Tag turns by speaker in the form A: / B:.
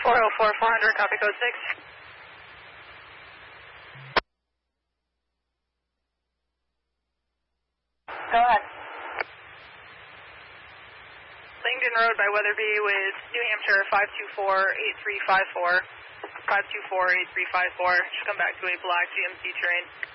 A: 404, 400, copy code 6. Go ahead. Langdon Road by Weatherby with New Hampshire 524-8354. 524-8354. Should come back to a black GMC train.